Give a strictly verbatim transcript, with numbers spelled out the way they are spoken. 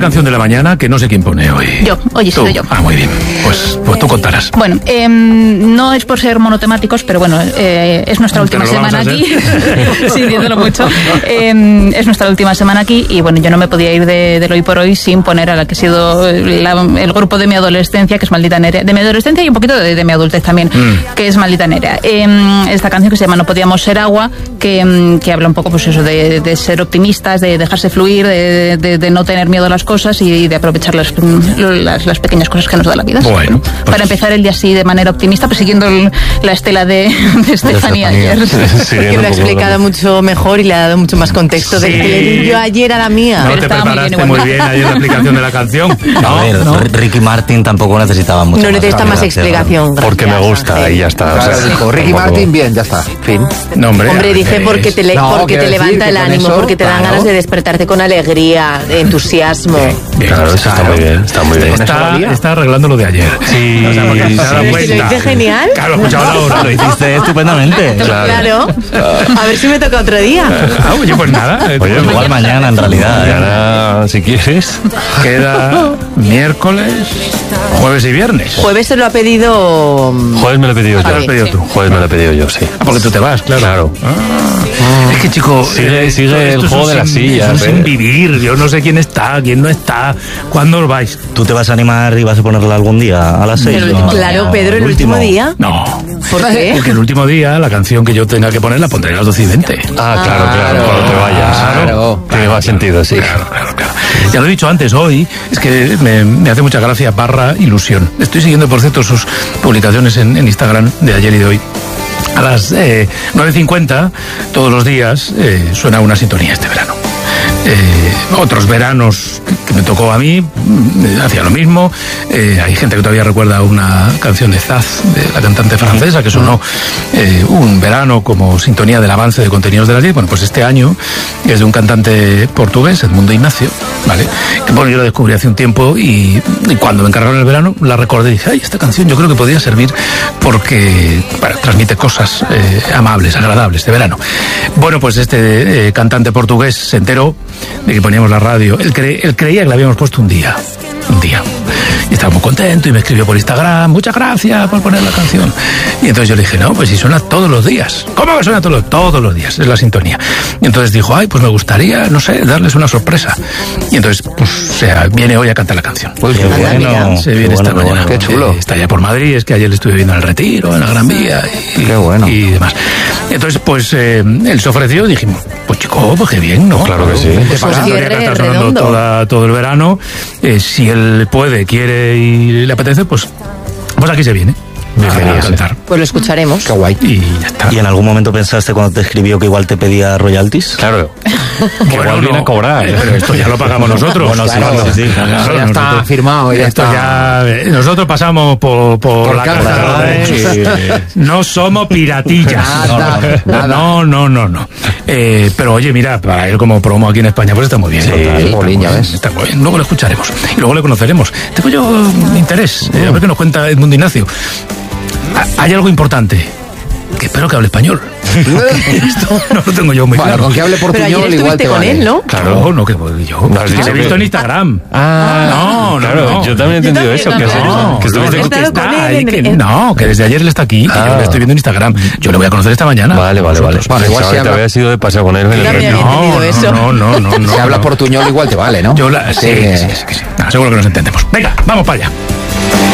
canción de la mañana que no sé quién pone hoy. Yo, hoy he sido yo. Ah, muy bien. Pues, pues tú contarás. Bueno, eh, no es por ser monotemáticos, pero bueno, eh, es nuestra última semana aquí. Sí, viéndolo mucho. Eh, es nuestra última semana aquí y bueno, yo no me podía ir de, del hoy por hoy sin poner a la que ha sido la, el grupo de mi adolescencia, que es Maldita Nerea. De mi adolescencia y un poquito de, de mi adultez también, mm. que es Maldita Nerea. Eh, esta canción que se llama No Podíamos Ser Agua, que, que habla un poco pues eso de, de ser optimistas, de dejarse fluir, de, de, de no tener miedo a las cosas y de aprovechar las, las, las pequeñas cosas que nos da la vida. Bueno, pues, para empezar el día así de manera optimista, pues siguiendo el, la estela de, de Estefanía ayer. Porque lo ha explicado mucho mejor y le ha dado mucho más contexto sí. de que le di yo ayer a la mía. No te preparaste muy bien, muy bien ayer la explicación de la canción. No, a ver, no. Ricky Martin tampoco necesitaba mucho. No necesita más, más explicación. Porque me gusta y ya está. Claro, o sea, dijo, Ricky tampoco... Martin, bien, ya está. Fin. No, hombre, hombre dije porque te, le, no, porque te levanta el ánimo, eso, porque te dan claro. ganas de despertarte con alegría, de entusiasmo. Bien, bien, claro, eso está muy bien. Está muy bien. Está, está arreglando lo de ayer. Sí, o sea, porque sí, se ha dado sí. cuenta. Lo hice genial. Claro, escuchaba ahora. Lo hiciste estupendamente. Claro. claro. A ver si me toca otro día. Ah, oye, pues nada. Oye, igual mañana en realidad. Mañana, ¿eh? Si quieres. Queda miércoles, jueves y viernes. Jueves se lo ha pedido. Jueves me lo he pedido yo. ¿Lo has pedido tú? Jueves me lo he pedido yo, sí. Ah, porque tú te vas, claro. Claro. Ah. Es que, chico, sigue, eh, sigue el juego de las sillas. Es un sin vivir. Yo no sé quién está, quién no está. ¿Cuándo os vais? ¿Tú te vas a animar y vas a ponerla algún día a las seis? No, claro, no, Pedro, el último, último día. No. ¿Por qué? Porque el último día la canción que yo tenga que poner la pondré a las doce y veinte. Ah, claro, claro, claro, cuando te vayas. Claro, tiene más sentido, sí. Claro, claro, claro. Ya lo he dicho antes, hoy es que me, me hace mucha gracia barra ilusión. Estoy siguiendo, por cierto, sus publicaciones en, en Instagram de ayer y de hoy. A las eh, nueve cincuenta, todos los días, eh, suena una sintonía este verano. Eh, otros veranos que, que me tocó a mí eh, hacía lo mismo. Eh, hay gente que todavía recuerda una canción de Zaz, de la cantante francesa, que sonó eh, un verano como sintonía del avance de contenidos de las diez. Bueno, pues este año es de un cantante portugués, Edmundo Ignacio, ¿vale? Que bueno, yo la descubrí hace un tiempo y, y cuando me encargaron el verano la recordé y dije, ay, esta canción yo creo que podría servir porque bueno, transmite cosas eh, amables, agradables de verano. Bueno, pues este eh, cantante portugués se enteró de que poníamos la radio. Él, cre él creía que la habíamos puesto un día. Un día. Y estaba muy contento y me escribió por Instagram, muchas gracias por poner la canción. Y entonces yo le dije, no, pues si suena todos los días. ¿Cómo que suena todos los, todos los días? Es la sintonía. Y entonces dijo, ay, pues me gustaría, no sé, darles una sorpresa. Y entonces, pues, o sea, viene hoy a cantar la canción. Pues qué bueno. Se viene qué esta bueno, mañana. Qué chulo. Eh, está ya por Madrid, es que ayer le estuve viendo en el Retiro, en la Gran Vía y, qué bueno. y demás. Entonces, pues, eh, él se ofreció y dijimos, pues chico, pues qué bien, ¿no? Claro que sí. Pues pues que está sonando toda, todo el verano. Eh, si él puede, quiere y le apetece, pues, pues aquí se viene. Bienvenido, a cantar. Pues lo escucharemos. Qué guay. Y ya está. ¿Y en algún momento pensaste cuando te escribió que igual te pedía royalties? Claro. Que Bueno, igual viene no, a cobrar. eh, pero esto ya lo pagamos nosotros. Bueno, Claro, sí, sí, sí. claro, Claro, ya está nosotros- firmado. Ya Esto está. ya, eh, nosotros pasamos por, por, Por la caja, caja. ¿eh? y no somos piratillas. Nada, nada. No, no, no, no. Eh, pero oye, mira, para él como promo aquí en España, pues está muy bien. Sí, Total, está jolín, muy ya bien, ves. está muy bien. Luego lo escucharemos y luego le conoceremos. Tengo yo interés, eh, a ver qué nos cuenta Edmundo Ignacio. Ha- Hay algo importante, que espero que hable español. Esto no lo tengo yo muy Bueno, claro. con que hable Pero ayer portuñol igual estuviste te con vale. él, ¿no? Claro, no, que voy yo. No has Que dicho se he que- visto en Instagram. Ah, No, no, claro, no. yo también he entendido Yo eso. también, Que, también. no, que No, estuviste no, con- que estado está con él ahí, en- que- en- no, que desde ayer él está aquí, que Ah. yo le estoy viendo en Instagram. Yo le voy a conocer esta mañana. Vale, vale, vale. Vosotros. Bueno, igual Pensaba si que te habla- habías ido de paseo con él en el también retiro. había entendido eso. No, no, no, no. Si habla no. portuñol igual te vale, ¿no? Yo la, sí, sí, sí, sí, sí. No, seguro que nos entendemos. Venga, vamos para allá.